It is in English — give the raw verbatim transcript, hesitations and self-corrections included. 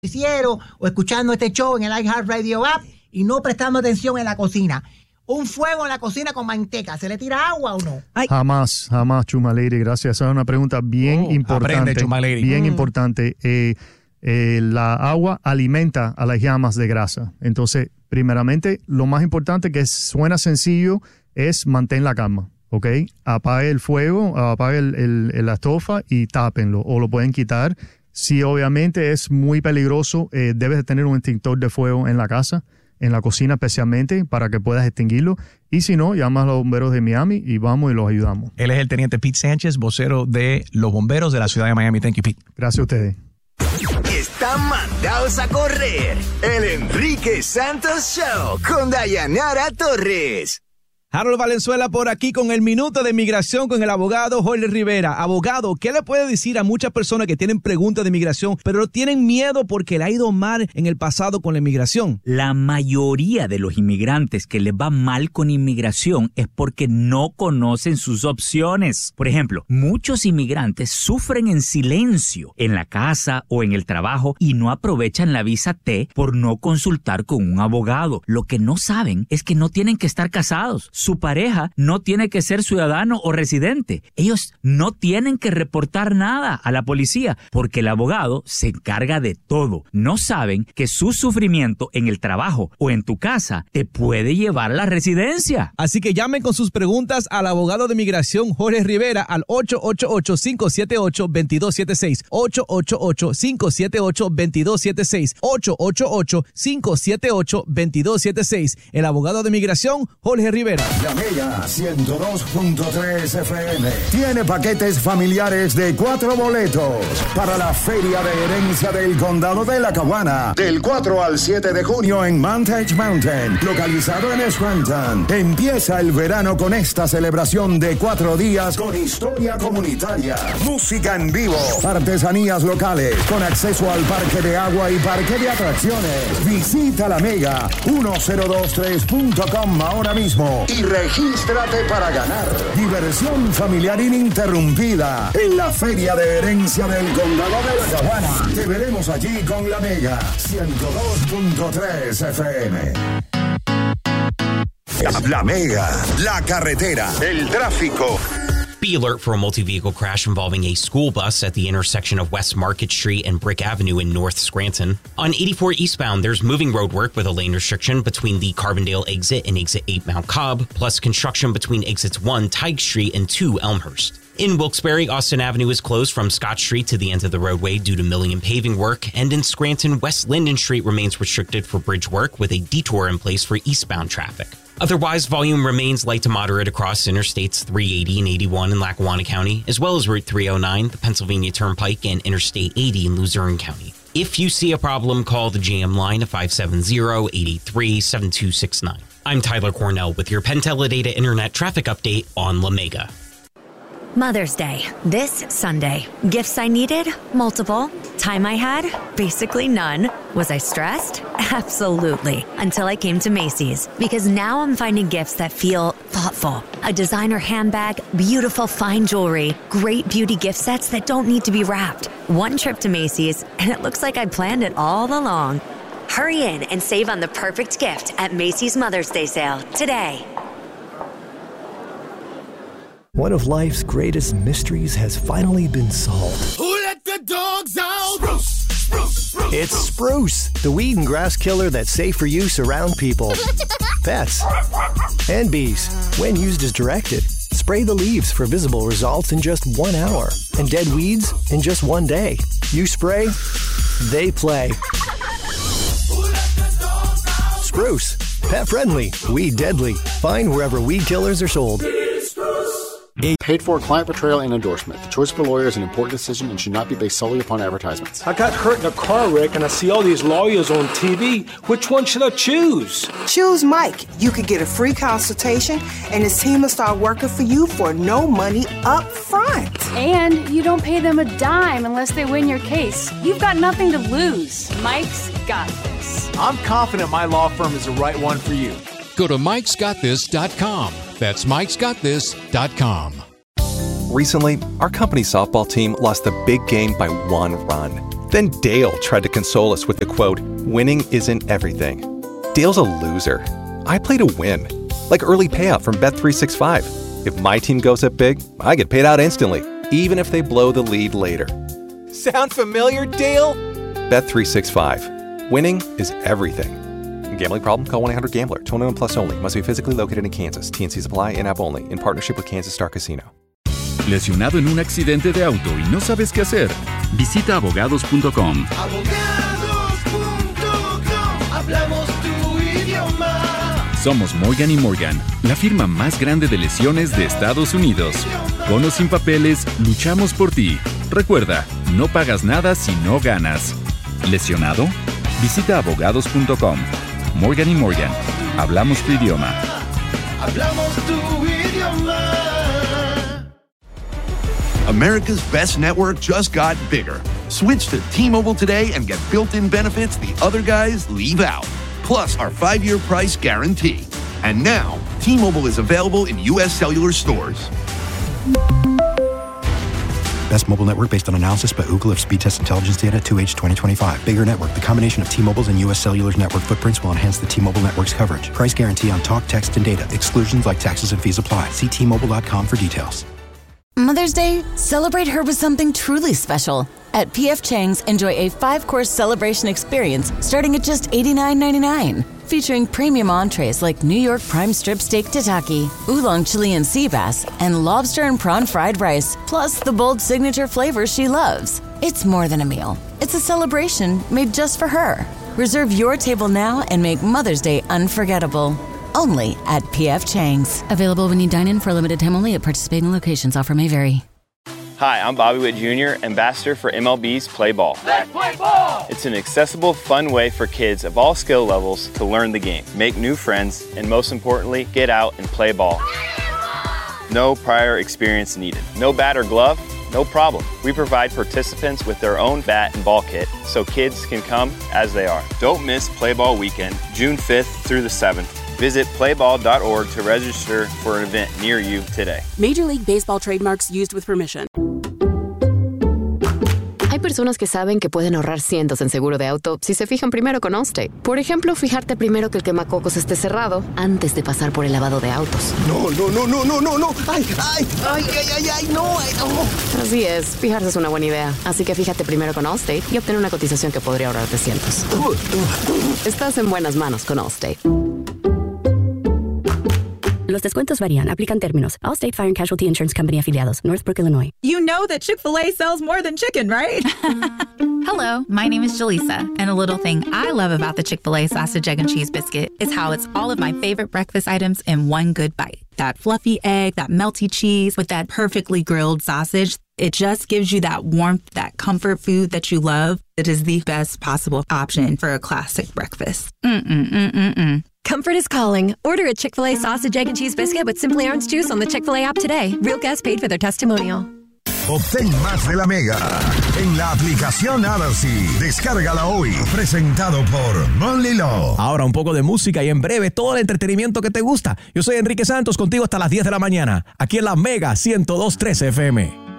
noticiero o escuchando este show en el iHeartRadio app y no prestando atención en la cocina. Un fuego en la cocina con manteca, ¿se le tira agua o no? Ay. Jamás, jamás, Chuma Lady, gracias. Esa es una pregunta bien Oh, importante. aprende, Chuma Lady. Bien Mm. importante. Eh, eh, la agua alimenta a las llamas de grasa. Entonces, primeramente, lo más importante que suena sencillo es mantener la calma, ¿ok? Apague el fuego, apague el, el, el- la estufa y tápenlo o lo pueden quitar. Si obviamente es muy peligroso, eh, debes de tener un extintor de fuego en la casa, en la cocina especialmente, para que puedas extinguirlo. Y si no, llama a los bomberos de Miami y vamos y los ayudamos. Él es el teniente Pete Sánchez, vocero de los bomberos de la ciudad de Miami. Thank you, Pete. Gracias a ustedes. Están mandados a correr. El Enrique Santos Show con Dayanara Torres. Harold Valenzuela por aquí con el Minuto de Migración con el abogado Jorge Rivera. Abogado, ¿qué le puede decir a muchas personas que tienen preguntas de migración, pero tienen miedo porque le ha ido mal en el pasado con la inmigración? La mayoría de los inmigrantes que les va mal con inmigración es porque no conocen sus opciones. Por ejemplo, muchos inmigrantes sufren en silencio en la casa o en el trabajo y no aprovechan la visa T por no consultar con un abogado. Lo que no saben es que no tienen que estar casados. Su pareja no tiene que ser ciudadano o residente. Ellos no tienen que reportar nada a la policía porque el abogado se encarga de todo. No saben que su sufrimiento en el trabajo o en tu casa te puede llevar a la residencia. Así que llamen con sus preguntas al abogado de migración Jorge Rivera al ocho ocho ocho, cinco siete ocho, dos dos siete seis. ocho ocho ocho, cinco siete ocho, dos dos siete seis. ocho ocho ocho, cinco siete ocho, dos dos siete seis. El abogado de migración Jorge Rivera. La Mega ciento dos punto tres F M tiene paquetes familiares de cuatro boletos para la Feria de Herencia del Condado de La Caguana del cuatro al siete de junio en Montage Mountain, localizado en Scranton. Empieza el verano con esta celebración de cuatro días con historia comunitaria, música en vivo, artesanías locales, con acceso al parque de agua y parque de atracciones. Visita La Mega mil veintitrés punto com ahora mismo y regístrate para ganar diversión familiar ininterrumpida en la Feria de Herencia del Condado de La Caguana. Te veremos allí con La Mega ciento dos punto tres F M. La Mega, la carretera, el tráfico. Be alert for a multi-vehicle crash involving a school bus at the intersection of West Market Street and Brick Avenue in North Scranton. On eighty-four eastbound, there's moving road work with a lane restriction between the Carbondale exit and exit eight Mount Cobb, plus construction between exits one Tige Street and two Elmhurst. In Wilkes-Barre, Austin Avenue is closed from Scott Street to the end of the roadway due to milling and paving work, and in Scranton, West Linden Street remains restricted for bridge work with a detour in place for eastbound traffic. Otherwise, volume remains light to moderate across Interstates three eighty and eighty-one in Lackawanna County, as well as Route three oh nine, the Pennsylvania Turnpike, and Interstate eighty in Luzerne County. If you see a problem, call the J M line at five seven zero, eight eight three, seven two six nine. I'm Tyler Cornell with your Penn Teledata Internet traffic update on La Mega. Mother's Day, this Sunday. Gifts I needed? Multiple. Time I had? Basically none. Was I stressed? Absolutely. Until I came to Macy's. Because now I'm finding gifts that feel thoughtful. A designer handbag, beautiful fine jewelry, great beauty gift sets that don't need to be wrapped. One trip to Macy's, and it looks like I planned it all along. Hurry in and save on the perfect gift at Macy's Mother's Day sale today. One of life's greatest mysteries has finally been solved. Who let the dogs out? Spruce, spruce, spruce. It's Spruce, the weed and grass killer that's safe for use around people, pets, and bees. When used as directed, spray the leaves for visible results in just one hour, and dead weeds in just one day. You spray, they play. Spruce, pet friendly, weed deadly. Find wherever weed killers are sold. Paid for client portrayal and endorsement. The choice of a lawyer is an important decision and should not be based solely upon advertisements. I got hurt in a car wreck and I see all these lawyers on T V. Which one should I choose? Choose Mike. You could get a free consultation and his team will start working for you for no money up front. And you don't pay them a dime unless they win your case. You've got nothing to lose. Mike's got this. I'm confident my law firm is the right one for you. Go to mikes got this dot com. That's mikes got this dot com. Recently, our company softball team lost the big game by one run. Then Dale tried to console us with the quote, "Winning isn't everything." Dale's a loser. I play to win. Like early payout from Bet three sixty-five. If my team goes up big, I get paid out instantly, even if they blow the lead later. Sound familiar, Dale? Bet three sixty-five. Winning is everything. Gambling problem? Call one eight hundred gambler. twenty-one plus only. Must be physically located in Kansas. T N Cs apply. In-app only. In partnership with Kansas Star Casino. ¿Lesionado en un accidente de auto y no sabes qué hacer? Visita abogados punto com. Abogados punto com. Hablamos tu idioma. Somos Morgan y Morgan, la firma más grande de lesiones de Estados Unidos. Con o sin papeles, luchamos por ti. Recuerda, no pagas nada si no ganas. ¿Lesionado? Visita abogados punto com. Morgan y Morgan. Hablamos tu idioma. Hablamos tu idioma. America's best network just got bigger. Switch to T-Mobile today and get built-in benefits the other guys leave out. Plus our five-year price guarantee. And now, T-Mobile is available in U S cellular stores. Best mobile network based on analysis by Ookla of speed test intelligence data two H twenty twenty-five. Bigger network. The combination of T-Mobile's and U S Cellular's network footprints will enhance the T-Mobile network's coverage. Price guarantee on talk, text, and data. Exclusions like taxes and fees apply. See T Mobile dot com for details. Mother's Day, celebrate her with something truly special. At P F Chang's, enjoy a five-course celebration experience starting at just eighty-nine ninety-nine. Featuring premium entrees like New York prime strip steak tataki, oolong Chilean sea bass, and lobster and prawn fried rice, plus the bold signature flavors she loves. It's more than a meal. It's a celebration made just for her. Reserve your table now and make Mother's Day unforgettable. Only at P F Chang's. Available when you dine in for a limited time only at participating locations. Offer may vary. Hi, I'm Bobby Witt Junior, Ambassador for M L B's Play Ball. Let's play ball! It's an accessible, fun way for kids of all skill levels to learn the game, make new friends, and most importantly, get out and play ball. No prior experience needed. No bat or glove? No problem. We provide participants with their own bat and ball kit so kids can come as they are. Don't miss Play Ball Weekend, June fifth through the seventh. Visit play ball dot org to register for an event near you today. Major League Baseball trademarks used with permission. Hay personas que saben que pueden ahorrar cientos en seguro de auto si se fijan primero con Allstate. Por ejemplo, fijarte primero que el quemacocos esté cerrado antes de pasar por el lavado de autos. No, no, no, no, no, no, no. Ay, ay, ay, ay, ay, ay, no, ay, no. Así es, fijarse es una buena idea. Así que fíjate primero con Allstate y obtén una cotización que podría ahorrarte cientos. Estás en buenas manos con Allstate. Los descuentos varían. Aplican términos. Allstate Fire and Casualty Insurance Company afiliados. Northbrook, Illinois. You know that Chick-fil-A sells more than chicken, right? Hello, my name is Jaleesa, and a little thing I love about the Chick-fil-A sausage, egg, and cheese biscuit is how it's all of my favorite breakfast items in one good bite. That fluffy egg, that melty cheese with that perfectly grilled sausage. It just gives you that warmth, that comfort food that you love. It is the best possible option for a classic breakfast. Mm-mm-mm-mm-mm. Comfort is calling. Order a Chick-fil-A sausage, egg, and cheese biscuit with Simply Orange Juice on the Chick-fil-A app today. Real guests paid for their testimonial. Obtén más de la Mega en la aplicación Odyssey. Descárgala hoy. Presentado por Monly Law. Ahora un poco de música y en breve todo el entretenimiento que te gusta. Yo soy Enrique Santos, contigo hasta las diez de la mañana. Aquí en la Mega ciento dos punto tres F M.